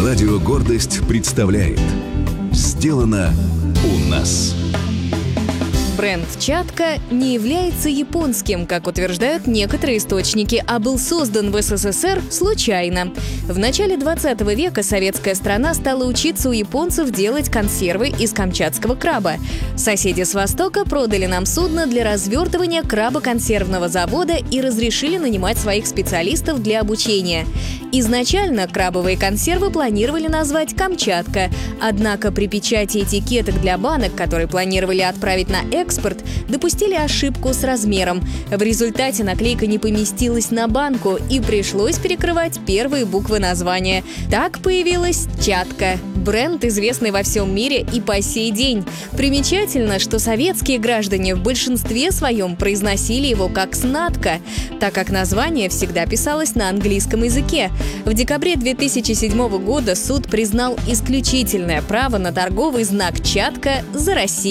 Радио «Гордость» представляет «Сделано у нас». Бренд «Чатка» не является японским, как утверждают некоторые источники, а был создан в СССР случайно. В начале 20 века советская страна стала учиться у японцев делать консервы из камчатского краба. Соседи с Востока продали нам судно для развертывания крабоконсервного завода и разрешили нанимать своих специалистов для обучения. Изначально крабовые консервы планировали назвать «Камчатка», однако при печати этикеток для банок, которые планировали отправить на экспорт, допустили ошибку с размером. В результате наклейка не поместилась на банку и пришлось перекрывать первые буквы названия. Так появилась «Чатка». Бренд, известный во всем мире и по сей день. Примечательно, что советские граждане в большинстве своем произносили его как «Снатка», так как название всегда писалось на английском языке. В декабре 2007 года суд признал исключительное право на торговый знак «Чатка» за Россию.